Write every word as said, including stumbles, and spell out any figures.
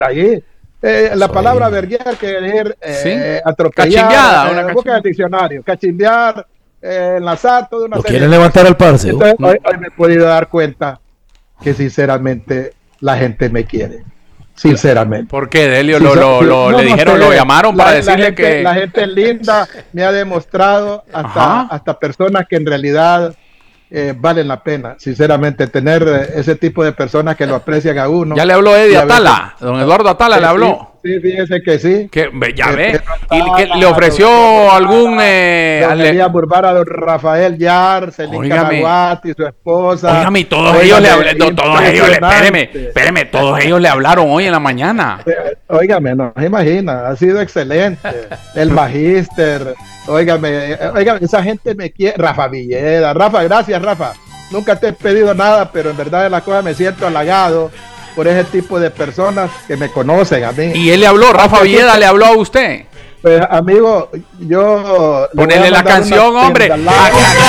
ahí. Eh, la Soy... palabra verguear quiere decir eh, ¿Sí? atropellar, Cachimbiada, eh, una cachimbiada. busca el diccionario, cachimbiar, eh, enlazar, toda una ¿Lo serie quieren de levantar cosas. al parce? Entonces, No. hoy, hoy me he podido dar cuenta que sinceramente la gente me quiere. Sinceramente. ¿Por qué, Delio? Sí, Lo, so- lo, sí, lo, no, le no dijeron, sé. lo llamaron La- para la decirle gente, que... la gente linda me ha demostrado hasta, Ajá. hasta personas que en realidad eh, valen la pena, sinceramente, tener eh, ese tipo de personas que lo aprecian a uno. Ya le habló Eddie Y a veces- Atala, don Eduardo Atala Eh, le sí, habló. Sí, fíjese que sí. Que, ve- ya Eh, ve. Pedro Y que Atala, le ofreció don- don algún... Atala, Eh, don ale- Elías Burbara, don Rafael Yar, Celín Óigame. Canaguati, su esposa. Óigame, y todos Óigame, ellos le hablaron, todos ellos le, espéreme, impresionante. espéreme, todos ellos le hablaron hoy en la mañana. Eh, Óigame, no se imagina, ha sido excelente. El magíster, óigame, eh, óigame, esa gente me quiere. Rafa Villeda, Rafa, gracias, Rafa. Nunca te he pedido nada, pero en verdad de las cosas me siento halagado por ese tipo de personas que me conocen a mí. Y él le habló, Rafa Aunque Villeda sí, le habló a usted. Pues, amigo, yo. le voy a Ponele la mandar una canción, hombre. pendalada.